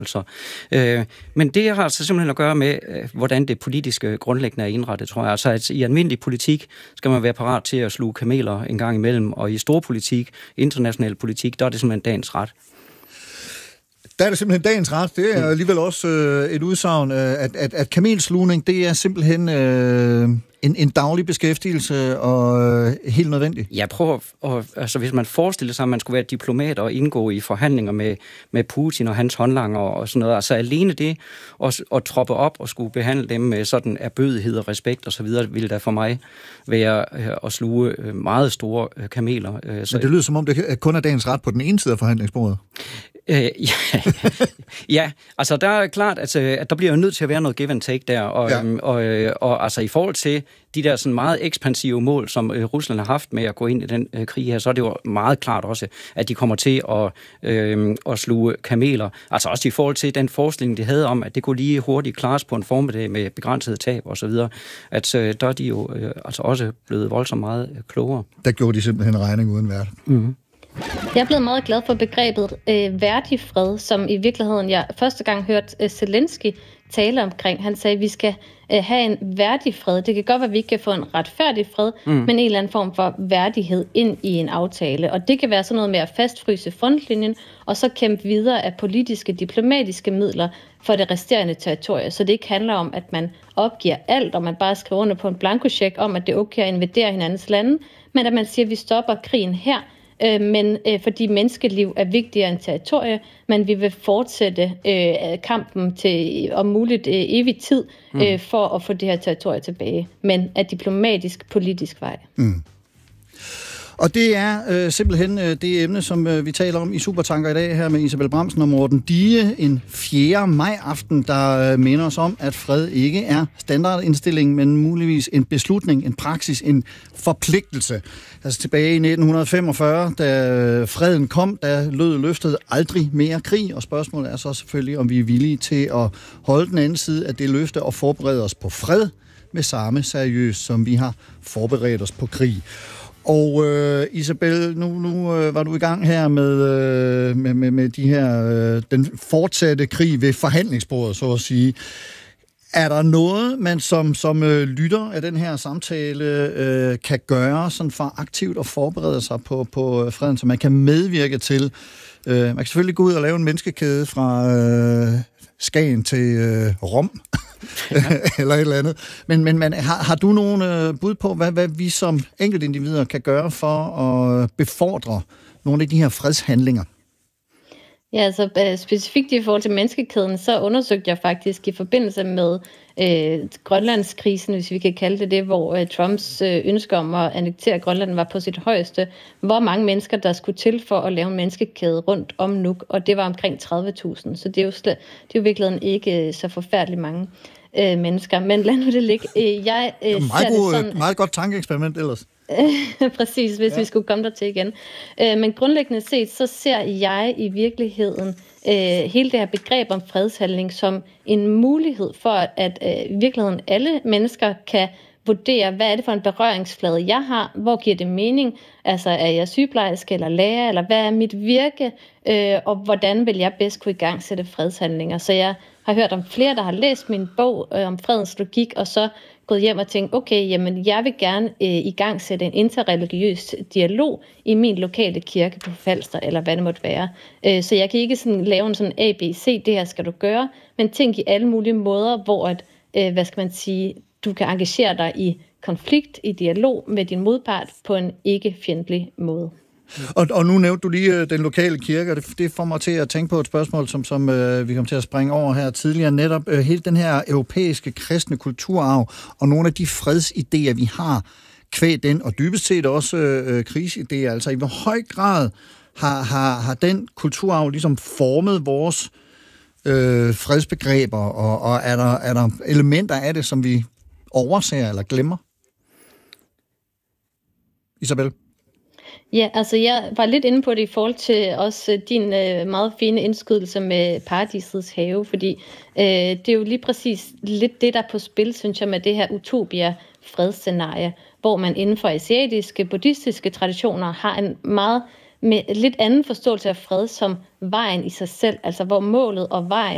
Men det har altså simpelthen at gøre med, hvordan det politiske grundlæggende er indrettet, tror jeg. Altså, at i almindelig politik skal man være parat til at sluge kameler en gang imellem, og i storpolitik, international politik, der er det simpelthen dagens ret. Der er det simpelthen dagens ret. Det er alligevel også et udsagn, at kamelslugning, det er simpelthen en daglig beskæftigelse og helt nødvendig. Jeg prøver, altså hvis man forestiller sig, at man skulle være diplomat og indgå i forhandlinger med Putin og hans håndlanger og sådan noget, altså alene det at troppe op og skulle behandle dem med sådan erbødighed og respekt og så videre, ville da for mig være at sluge meget store kameler. Men det lyder som om, det kun er dagens ret på den ene side af forhandlingsbordet. Ja, altså der er klart, at der bliver jo nødt til at være noget give and take der, og altså i forhold til de der sådan meget ekspansive mål, som Rusland har haft med at gå ind i den krig her, så er det jo meget klart også, at de kommer til at sluge kameler. Altså også i forhold til den forestilling, de havde om, at det kunne lige hurtigt klares på en formiddag med begrænset tab og så videre, at der er de jo altså også blevet voldsomt meget klogere. Der gjorde de simpelthen regning uden vært. Mm-hmm. Jeg er blevet meget glad for begrebet værdig fred, som i virkeligheden jeg første gang hørte Zelensky tale omkring. Han sagde, at vi skal have en værdig fred. Det kan godt være, at vi ikke kan få en retfærdig fred, men en eller anden form for værdighed ind i en aftale. Og det kan være sådan noget med at fastfryse frontlinjen, og så kæmpe videre af politiske, diplomatiske midler for det resterende territorie. Så det ikke handler om, at man opgiver alt, og man bare skriver under på en blankocheck om, at det er okay at invadere hinandens lande, men at man siger, at vi stopper krigen her, men fordi menneskeliv er vigtigere end territorie, men vi vil fortsætte kampen til om muligt evig tid for at få det her territorie tilbage, men af diplomatisk, politisk vej. Mm. Og det er simpelthen det emne, som vi taler om i Supertanker i dag her med Isabel Bramsen og Morten Die. En 4. maj-aften, der minder os om, at fred ikke er standardindstilling, men muligvis en beslutning, en praksis, en forpligtelse. Altså tilbage i 1945, da freden kom, der lød løftet aldrig mere krig, og spørgsmålet er så selvfølgelig, om vi er villige til at holde den anden side af det løfte og forberede os på fred med samme seriøst, som vi har forberedt os på krig. Og Isabel, nu var du i gang her med de her den fortsatte krig ved forhandlingsbordet, så at sige. Er der noget, man som lytter af den her samtale kan gøre sådan for aktivt at forberede sig på freden, så man kan medvirke til? Man kan selvfølgelig gå ud og lave en menneskekæde fra Skagen til Rom, eller et eller andet. Men har du nogle bud på, hvad vi som enkeltindivider kan gøre for at befordre nogle af de her fredshandlinger? Ja, altså specifikt i forhold til menneskekæden, så undersøgte jeg faktisk i forbindelse med Grønlandskrisen, hvis vi kan kalde det, hvor Trumps ønske om at annektere Grønland var på sit højeste, hvor mange mennesker der skulle til for at lave en menneskekæde rundt om Nuuk, og det var omkring 30.000, så det er jo virkelig ikke så forfærdeligt mange mennesker, men lad nu det ligge. Jeg meget godt tankeeksperiment ellers. Præcis, hvis vi skulle komme der til igen. Men grundlæggende set, så ser jeg i virkeligheden hele det her begreb om fredshandling som en mulighed for, at i virkeligheden alle mennesker kan vurdere, hvad er det for en berøringsflade, jeg har, hvor giver det mening, altså er jeg sygeplejerske eller lærer, eller hvad er mit virke, og hvordan vil jeg bedst kunne igangsætte fredshandlinger. Så jeg har hørt om flere, der har læst min bog om fredens logik, og så gået hjem og tænkt, okay, jamen jeg vil gerne igangsætte en interreligiøs dialog i min lokale kirke på Falster, eller hvad det måtte være. Så jeg kan ikke sådan lave en sådan ABC, det her skal du gøre, men tænk i alle mulige måder, hvor at, hvad skal man sige, du kan engagere dig i konflikt, i dialog med din modpart på en ikke-fjendtlig måde. Og nu nævnte du lige den lokale kirke, og det får mig til at tænke på et spørgsmål, som vi kom til at springe over her tidligere. Netop hele den her europæiske kristne kulturarv, og nogle af de fredsidéer, vi har, kvæg den, og dybest set også krisidéer. Altså i hvor høj grad har den kulturarv ligesom formet vores fredsbegreber, og er der elementer af det, som vi overser eller glemmer? Isabel? Ja, altså jeg var lidt inde på det i forhold til også din meget fine indskydelse med Paradisets have, fordi det er jo lige præcis lidt det, der er på spil, synes jeg, med det her utopia-fredsscenarie, hvor man inden for asiatiske, buddhistiske traditioner har en meget med lidt anden forståelse af fred som vejen i sig selv, altså hvor målet og vejen